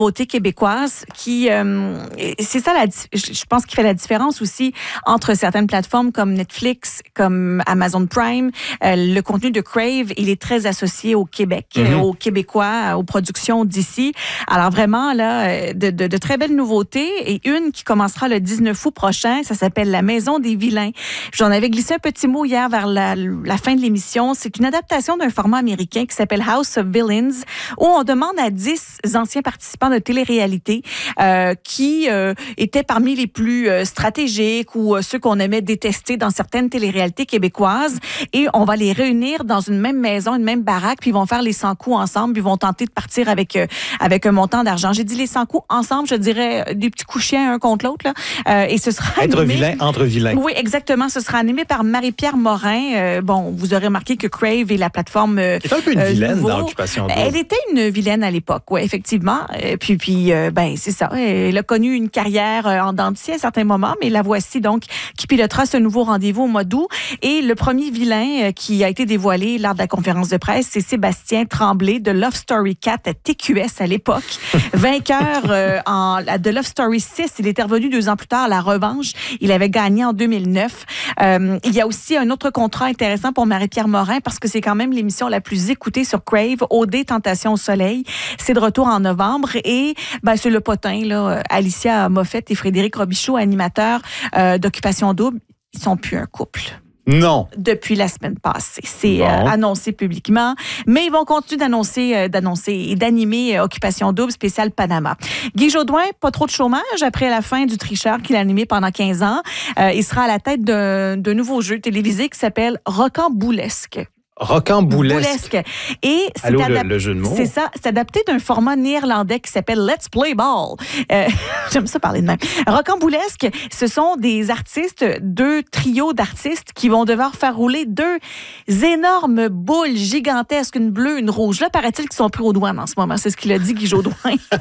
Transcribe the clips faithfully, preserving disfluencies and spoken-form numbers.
beauté québécoise qui euh, c'est ça la je pense qu'il fait la différence aussi entre certaines plateformes comme Netflix, comme Amazon Prime. Euh, le contenu de Crave, il est très associé au Québec, mm-hmm. aux Québécois, aux productions d'ici. Alors vraiment là de, de, de très belles nouveautés et une qui commencera le dix-neuf août prochain, ça s'appelle La Maison des Vilains. J'en avais glissé un petit mot hier vers la, la fin de l'émission. C'est une adaptation d'un format américain qui s'appelle House of Villains où on demande à dix anciens participants de télé-réalité euh, qui euh, étaient parmi les plus euh, stratégiques ou euh, ceux qu'on aimait détester dans certaines télé-réalités québécoises et on va les réunir dans une même maison, une même baraque, puis ils vont faire les cent coups ensemble, puis ils vont tenter de partir avec euh, avec un montant d'argent. J'ai dit les cent coups ensemble, je dirais des petits coups chiens un contre l'autre là. Euh, et ce sera être animé... vilain entre vilains. Oui, exactement. Ce sera animé par Marie-Pierre Morin. Euh, bon, vous aurez remarqué que Crave est la plateforme euh, C'est un peu une euh, vilaine nouveau. dans Occupation Double. Elle était une vilaine à l'époque, oui, effectivement. Euh, puis, puis euh, ben, c'est ça. Elle a connu une carrière euh, en dents de scie à certains moments, mais la voici donc qui pilotera ce nouveau rendez-vous au mois d'août. Et le premier vilain euh, qui a été dévoilé lors de la conférence de presse, c'est Sébastien Tremblay de Love Story quatre à T Q S à l'époque. Vainqueur euh, en, de Love Story six, il était revenu deux ans plus tard à La Revanche. Il avait gagné en deux mille neuf. Euh, il y a aussi un autre contrat intéressant pour Marie-Pierre Morin parce que c'est quand même l'émission la plus écoutée sur Crave, O D Tentation au soleil. C'est de retour en novembre et ben, c'est le potin, là, Alicia Moffett et Frédéric Robichaud, animateurs euh, d'Occupation Double. Ils sont plus un couple. Non. Depuis la semaine passée. C'est bon. euh, annoncé publiquement. Mais ils vont continuer d'annoncer, euh, d'annoncer et d'animer euh, Occupation Double spécial Panama. Guy Jodoin, pas trop de chômage après la fin du Tricheur qu'il a animé pendant quinze ans. Euh, il sera à la tête d'un, d'un nouveau jeu télévisé qui s'appelle Rocamboulesque. Rocamboulesque. Et c'est Allô, adap- le, le jeu de mots. C'est ça, c'est adapté d'un format néerlandais qui s'appelle Let's Play Ball. Euh, j'aime ça parler de même. Rocamboulesque, ce sont des artistes, deux trios d'artistes qui vont devoir faire rouler deux énormes boules gigantesques, une bleue, une rouge. Là, paraît-il qu'ils sont pris aux douanes en ce moment. C'est ce qu'il a dit, Guy Jodoin.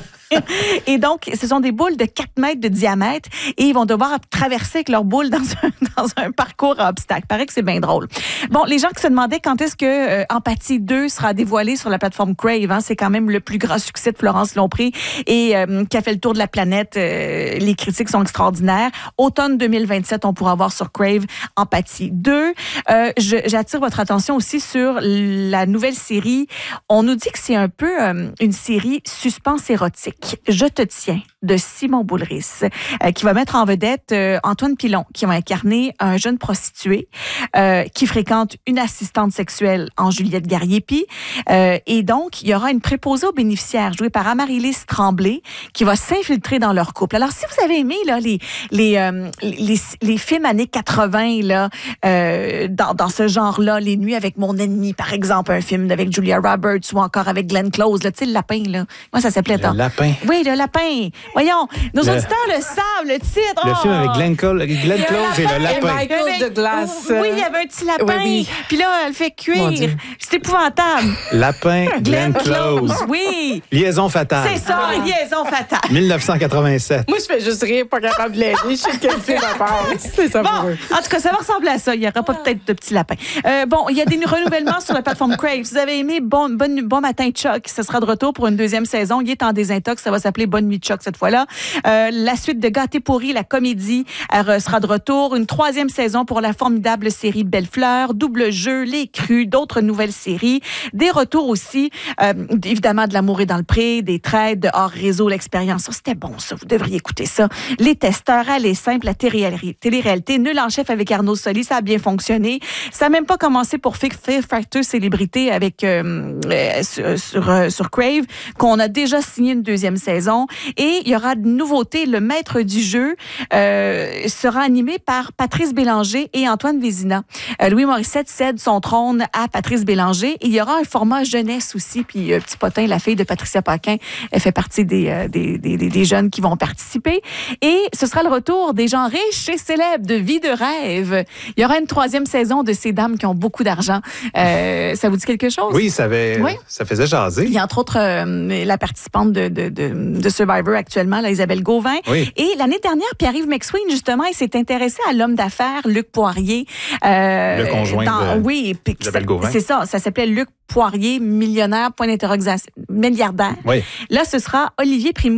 Et donc, ce sont des boules de quatre mètres de diamètre et ils vont devoir traverser avec leurs boules dans un, dans un parcours à obstacles. Paraît que c'est bien drôle. Bon, les gens qui se demandaient quand est-ce que euh, Empathie deux sera dévoilé sur la plateforme Crave, hein, c'est quand même le plus grand succès de Florence Lompré et euh, qui a fait le tour de la planète. Euh, les critiques sont extraordinaires. Automne deux mille vingt-sept, on pourra voir sur Crave Empathie deux. Euh, je, j'attire votre attention aussi sur la nouvelle série. On nous dit que c'est un peu euh, une série suspense érotique. Je te tiens de Simon Boulris, euh, qui va mettre en vedette euh, Antoine Pilon, qui va incarner un jeune prostitué euh, qui fréquente une assistante sexuelle en Juliette Garriépi. Euh, et donc, il y aura une préposée aux bénéficiaires jouée par Amaryllis Tremblay qui va s'infiltrer dans leur couple. Alors, si vous avez aimé là, les, les, euh, les, les films années quatre-vingts, là, euh, dans, dans ce genre-là, Les Nuits avec mon ennemi, par exemple, un film avec Julia Roberts ou encore avec Glenn Close, tu sais, le lapin, là. Moi, ça s'appelait... Le lapin. Oui, le lapin. Voyons, nos le... auditeurs le savent, le titre. Le oh! film avec Glenn, Cole, Glenn Close et le lapin. Et Michael Douglas. Oui, il y avait un petit lapin. Oui, oui. Puis là, elle fait cuire. C'est épouvantable. Lapin, Glenn, Glenn Close. Close. Oui. Liaison fatale. C'est ça, ah. Liaison fatale. dix-neuf cent quatre-vingt-sept. Moi, je fais juste rire, pas capable de l'aider. Je sais quel film à part. C'est ça pour eux. Bon, en tout cas, ça va ressembler à ça. Il n'y aura pas peut-être de petits lapins. Euh, bon, il y a des renouvellements sur la plateforme Crave. Si vous avez aimé Bon, bon, bon Matin Chuck, ce sera de retour pour une deuxième saison. Il est en désintox. Ça va s'appeler Bonne Nuit Chuck cette fois-là. Euh, la suite de Gâté pourri, la comédie, elle sera de retour. Une troisième saison pour la formidable série Belle-Fleur, Double Jeu, Les Crus, d'autres nouvelles séries. Des retours aussi, euh, évidemment, de L'amour est dans le pré, des trades, de hors réseau, l'expérience. Ça, c'était bon, ça. Vous devriez écouter ça. Les testeurs, Aller simple, la télé-réalité. Nul en chef avec Arnaud Soli, ça a bien fonctionné. Ça n'a même pas commencé pour Fear Factor Célébrité avec euh, euh, sur, sur, euh, sur Crave, qu'on a déjà signé une deuxième saison. Et il y aura de nouveautés. Le maître du jeu euh, sera animé par Patrice Bélanger et Antoine Vézina. Euh, Louis Morissette cède son trône à Patrice Bélanger. Et il y aura un format jeunesse aussi. Puis euh, Petit Potin, la fille de Patricia Paquin, elle fait partie des, euh, des, des, des jeunes qui vont participer. Et ce sera le retour des gens riches et célèbres de Vie de rêve. Il y aura une troisième saison de ces dames qui ont beaucoup d'argent. Euh, ça vous dit quelque chose? Oui, ça, avait, oui. ça faisait jaser. Il y a entre autres euh, la participante de, de, de, de Survivor actuellement, là, Isabelle Gauvin. Oui. Et l'année dernière, Pierre-Yves McSween, justement, il s'est intéressé à l'homme d'affaires Luc Poirier. Euh, le conjoint dans, de oui, Isabelle Gauvin. C'est ça, ça s'appelait Luc Poirier, millionnaire, point d'interrogation, milliardaire. Oui. Là, ce sera Olivier Primo.